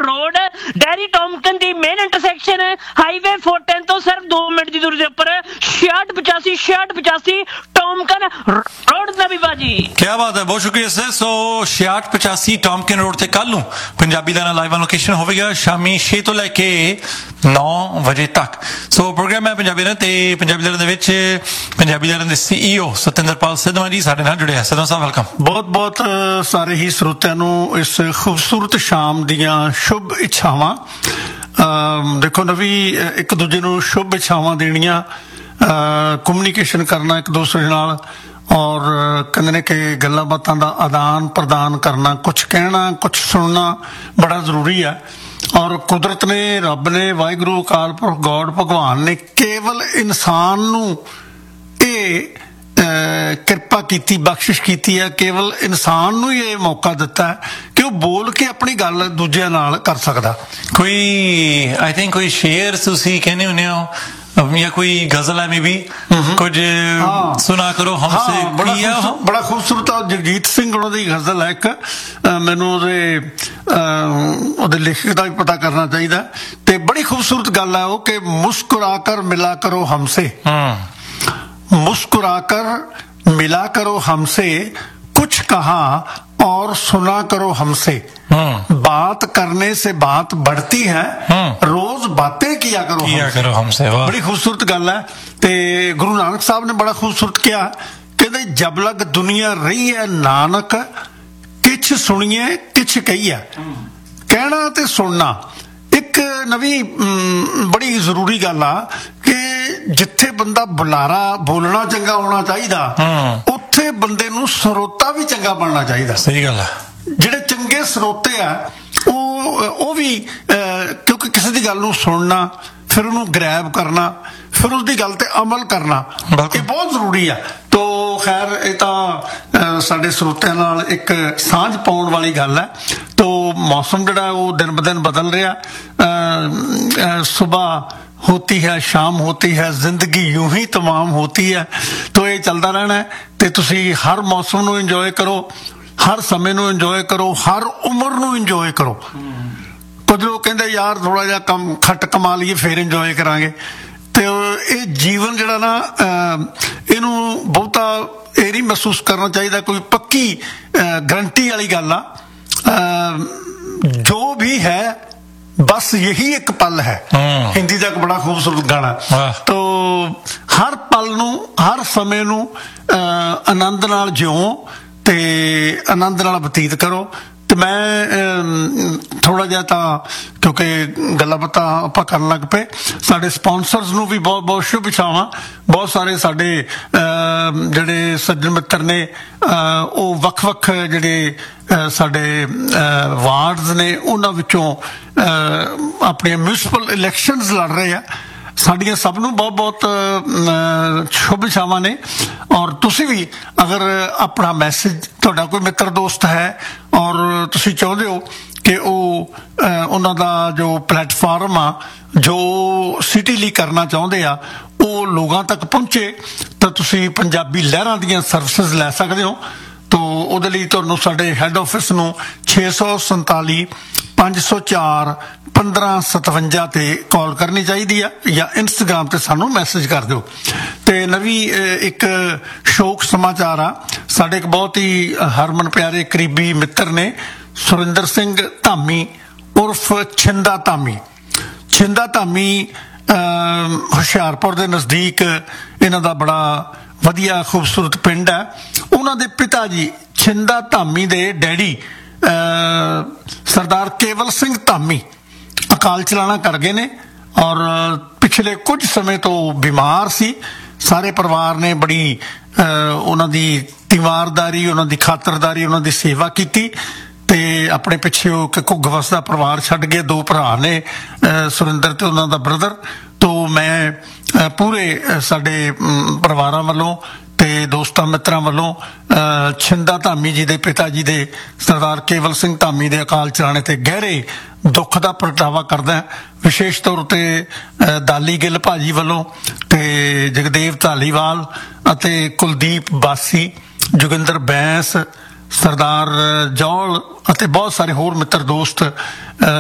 Road dairy ਟੌਮਕਨ ਦੀ main intersection highway 410 ਤੋਂ ਸਿਰਫ 2 minute ਦੀ ਦੂਰੀ ਦੇ ਉੱਪਰ 6685 ਟੌਮਕਨ ਰੋਡ ਨਵੀਂ ਬਾਜੀ। क्या बात है, बहुत शुक्रिया सर। सो 6685 ਟੌਮਕਨ ਰੋਡ ਤੇ ਕੱਲ ਨੂੰ ਪੰਜਾਬੀ ਦਾ ਲਾਈਵ ਲੋਕੇਸ਼ਨ ਹੋਵੇਗਾ ਸ਼ਾਮੀ 6 ਤੋਂ ਲੈ ਕੇ 9 ਵਜੇ ਤੱਕ। ਸੋ ਪ੍ਰੋਗਰਾਮ ਹੈ ਪੰਜਾਬੀ ਦਾ ਤੇ ਪੰਜਾਬੀ ਦਾ ਦੇ ਵਿੱਚ ਪੰਜਾਬੀ ਦਾ ਦੇ CEO ਸਤਿੰਦਰਪਾਲ ਸਿੱਧਵਾਂ ਜੀ ਸਾਡੇ ਨਾਲ ਜੁੜੇ ਆ। ਸਿੱਧਵਾਂ ਸਾਹਿਬ ਵੈਲਕਮ। ਬਹੁਤ ਬਹੁਤ ਸਾਰੇ ਹੀ ਸਰੋਤਿਆਂ ਨੂੰ ਇਸ ਖੂਬਸੂਰਤ ਸ਼ਾਮ ਦੀਆਂ ਸ਼ੁਭ ਇੱਛਾਵਾਂ। ਦੇਖੋ ਨਵੀਂ ਇੱਕ ਦੂਜੇ ਨੂੰ ਸ਼ੁਭ ਇੱਛਾਵਾਂ ਦੇਣੀਆਂ, ਕਮਿਊਨੀਕੇਸ਼ਨ ਕਰਨਾ ਇੱਕ ਦੂਸਰੇ ਨਾਲ, ਔਰ ਕਹਿੰਦੇ ਨੇ ਕਿ ਗੱਲਾਂ ਬਾਤਾਂ ਦਾ ਆਦਾਨ ਪ੍ਰਦਾਨ ਕਰਨਾ, ਕੁਛ ਕਹਿਣਾ ਕੁਛ ਸੁਣਨਾ ਬੜਾ ਜ਼ਰੂਰੀ ਹੈ। ਔਰ ਕੁਦਰਤ ਨੇ, ਰੱਬ ਨੇ, ਵਾਹਿਗੁਰੂ ਅਕਾਲ ਪੁਰਖ ਗੋਡ ਭਗਵਾਨ ਨੇ ਕੇਵਲ ਇਨਸਾਨ ਨੂੰ ਇਹ ਕਿਰਪਾ ਕੀਤੀ, ਬਖਸ਼ਿਸ਼ ਕੀਤੀ ਹੈ। ਕੇਵਲ ਇਨਸਾਨ ਨੂੰ ਹੀ ਇਹ ਮੌਕਾ ਦਿੱਤਾ ਹੈ ਕਿ ਉਹ ਬੋਲ ਕੇ ਆਪਣੀ ਗੱਲ ਦੂਜਿਆਂ ਨਾਲ ਕਰ ਸਕਦਾ। ਕੋਈ ਆਈ ਥਿੰਕ ਕੋਈ ਸ਼ੇਰ ਤੁਸੀਂ ਕਹਿੰਦੇ ਹੁੰਦੇ ਹੋ ਜਾਂ ਕੋਈ ਗਜ਼ਲ ਹੈ ਮੇ ਵੀ ਕੁਝ ਸੁਣਾ ਕਰੋ ਹਮਸੇ। ਬੜਾ ਖੂਬਸੂਰਤ ਜਗਜੀਤ ਸਿੰਘ ਉਹਨਾਂ ਦੀ ਗਜ਼ਲ ਹੈ ਇੱਕ, ਮੈਨੂੰ ਉਹਦੇ ਲੇਖਕ ਦਾ ਵੀ ਪਤਾ ਕਰਨਾ ਚਾਹੀਦਾ। ਤੇ ਬੜੀ ਖੂਬਸੂਰਤ ਗੱਲ ਹੈ ਉਹ ਕਿ ਮੁਸਕਰਾ ਕਰ ਮਿਲਾ ਕਰੋ ਹਮਸੇ, मुस्कुरा कर मिला करो हमसे, कुछ कहा और सुना करो हमसे, बात करने से बात बढ़ती है, रोज बातें किया करो हमसे। बड़ी खूबसूरत गल है। ते गुरु नानक साहब ने बड़ा खूबसूरत किया, कहते जब लग दुनिया रही है नानक, किछ सुनिए किछ कहिए। कहना ते सुनना एक नवी बड़ी जरूरी गल आ कि जिथे बंदा बुलारा बोलना चंगा होना चाहिए, उत्थे बंदे नूं ਸਰੋਤਾ भी चंगा बनना चाहिए। सही गल है। ਜਿਹੜੇ ਚੰਗੇ ਸਰੋਤੇ ਆ ਉਹ ਵੀ ਕਿਉਂਕਿ ਕਿਸੇ ਦੀ ਗੱਲ ਨੂੰ ਸੁਣਨਾ, ਫਿਰ ਉਹਨੂੰ ਗ੍ਰੈਬ ਕਰਨਾ, ਫਿਰ ਉਸਦੀ ਗੱਲ ਤੇ ਅਮਲ ਕਰਨਾ ਇਹ ਬਹੁਤ ਜ਼ਰੂਰੀ ਆ। ਤੋ ਖੈਰ ਇਹ ਤਾਂ ਸਾਡੇ ਸਰੋਤਿਆਂ ਨਾਲ ਇੱਕ ਸਾਂਝ ਪਾਉਣ ਵਾਲੀ ਗੱਲ ਹੈ। ਤੋ ਮੌਸਮ ਜਿਹੜਾ ਉਹ ਦਿਨ ਬ ਦਿਨ ਬਦਲ ਰਿਹਾ, ਸੁਬਾਹ होती है शाम होती है, जिंदगी यूं ही तमाम होती है। तो ये चलता रहना है ते तुसी हर मौसम नूं इंजॉय करो, हर समय नूं इंजॉय करो, हर उम्र नूं इंजॉय करो। कुछ लोग कहते यार थोड़ा जिहा कम खट कमा लईए फिर इंजॉय करांगे। ते ये जीवन जिहड़ा ना इहनूं बहुता ये नहीं महसूस करना चाहिए कोई पक्की गारंटी वाली गल आ। जो भी है बस यही एक पल है। हिंदी का एक बड़ा खूबसूरत गाना। तो हर पल नूं हर समय नूं आनंद नाल जिओ ते आनंद नाल बतीत करो। ਤੇ ਮੈਂ ਥੋੜਾ ਜਿਹਾ ਤਾਂ ਕਿਉਂਕਿ ਗੱਲਾਂ ਬਾਤਾਂ ਆਪਾਂ ਕਰਨ ਲੱਗ ਪਏ, ਸਾਡੇ ਸਪਾਂਸਰਸ ਨੂੰ ਵੀ ਬਹੁਤ ਬਹੁਤ ਸ਼ੁਭ ਇੱਛਾਵਾਂ। ਬਹੁਤ ਸਾਰੇ ਸਾਡੇ ਜਿਹੜੇ ਸੱਜਣ ਮਿੱਤਰ ਨੇ ਉਹ ਵੱਖ-ਵੱਖ ਜਿਹੜੇ ਸਾਡੇ ਵਾਰਡਸ ਨੇ ਉਹਨਾਂ ਵਿੱਚੋਂ ਆਪਣੀਆਂ ਮਿਊਨਿਸਪਲ ਇਲੈਕਸ਼ਨਸ ਲੜ ਰਹੇ ਆ। ਸਾਡੀਆਂ ਸਭ ਨੂੰ ਬਹੁਤ ਬਹੁਤ ਸ਼ੁਭ ਇੱਛਾਵਾਂ ਨੇ। ਔਰ ਤੁਸੀਂ ਵੀ ਅਗਰ ਆਪਣਾ ਮੈਸੇਜ, ਤੁਹਾਡਾ ਕੋਈ ਮਿੱਤਰ ਦੋਸਤ ਹੈ ਔਰ ਤੁਸੀਂ ਚਾਹੁੰਦੇ ਹੋ ਕਿ ਉਹ ਉਹਨਾਂ ਦਾ ਜੋ ਪਲੇਟਫਾਰਮ ਆ, ਜੋ ਸਿਟੀ ਲਈ ਕਰਨਾ ਚਾਹੁੰਦੇ ਆ, ਉਹ ਲੋਕਾਂ ਤੱਕ ਪਹੁੰਚੇ, ਤਾਂ ਤੁਸੀਂ ਪੰਜਾਬੀ ਲਹਿਰਾਂ ਦੀਆਂ ਸਰਵਿਸਿਜ਼ ਲੈ ਸਕਦੇ ਹੋ। ਤੋ ਉਹਦੇ ਲਈ ਤੁਹਾਨੂੰ ਸਾਡੇ ਹੈੱਡ ਆਫਿਸ ਨੂੰ 647 504 1557 ਤੇ ਕਾਲ ਕਰਨੀ ਚਾਹੀਦੀ ਆ, ਜਾਂ ਇੰਸਟਾਗ੍ਰਾਮ ਤੇ ਸਾਨੂੰ ਮੈਸੇਜ ਕਰ ਦਿਓ। ਤੇ ਨਵੀਂ ਇੱਕ ਸ਼ੋਕ ਸਮਾਚਾਰ ਆ, ਸਾਡੇ ਇੱਕ ਬਹੁਤ ਹੀ ਹਰਮਨ ਪਿਆਰੇ ਕਰੀਬੀ ਮਿੱਤਰ ਨੇ ਸੁਰਿੰਦਰ ਸਿੰਘ ਧਾਮੀ ਉਰਫ ਛਿੰਦਾ ਧਾਮੀ। ਛਿੰਦਾ ਧਾਮੀ ਹੁਸ਼ਿਆਰਪੁਰ ਦੇ ਨਜ਼ਦੀਕ ਇਹਨਾਂ ਦਾ ਬੜਾ ਵਧੀਆ ਖੂਬਸੂਰਤ ਪਿੰਡ ਹੈ। ਉਹਨਾਂ ਦੇ ਪਿਤਾ ਜੀ ਛਿੰਦਾ ਧਾਮੀ ਦੇ ਡੈਡੀ ਸਰਦਾਰ ਕੇਵਲ ਸਿੰਘ ਧਾਮੀ ਅਕਾਲ ਚਲਾਣਾ ਕਰ ਗਏ ਨੇ, ਔਰ ਪਿਛਲੇ ਕੁਝ ਸਮੇਂ ਤੋਂ ਬਿਮਾਰ ਸੀ। ਸਾਰੇ ਪਰਿਵਾਰ ਨੇ ਬੜੀ ਉਹਨਾਂ ਦੀ ਤੀਮਾਰਦਾਰੀ, ਉਹਨਾਂ ਦੀ ਖਾਤਰਦਾਰੀ, ਉਹਨਾਂ ਦੀ ਸੇਵਾ ਕੀਤੀ ਤੇ ਆਪਣੇ ਪਿੱਛੇ ਉਹ ਘੁੱਗ ਵਸਦਾ ਪਰਿਵਾਰ ਛੱਡ ਗਏ। 2 ਭਰਾ ਨੇ, ਸੁਰਿੰਦਰ ਤੇ ਉਹਨਾਂ ਦਾ ਬ੍ਰਦਰ। ਤੋ ਮੈਂ ਪੂਰੇ ਸਾਡੇ ਪਰਿਵਾਰਾਂ ਵੱਲੋਂ ਤੇ ਦੋਸਤਾਂ ਮਿੱਤਰਾਂ ਵੱਲੋਂ ਛਿੰਦਾ ਧਾਮੀ ਜੀ ਦੇ ਪਿਤਾ ਜੀ ਦੇ ਸਰਦਾਰ ਕੇਵਲ ਸਿੰਘ ਧਾਮੀ ਦੇ ਅਕਾਲ ਚਲਾਣੇ ਤੇ ਗਹਿਰੇ ਦੁੱਖ ਦਾ ਪ੍ਰਗਟਾਵਾ ਕਰਦਾ। ਵਿਸ਼ੇਸ਼ ਤੌਰ ਤੇ ਦਾਲੀ ਗਿੱਲ ਭਾਜੀ ਵੱਲੋਂ ਤੇ ਜਗਦੇਵ ਧਾਲੀਵਾਲ ਅਤੇ ਕੁਲਦੀਪ ਬਾਸੀ, ਜੋਗਿੰਦਰ ਬੈਂਸ, ਸਰਦਾਰ ਜੌਲ ਅਤੇ ਬਹੁਤ ਸਾਰੇ ਹੋਰ ਮਿੱਤਰ ਦੋਸਤ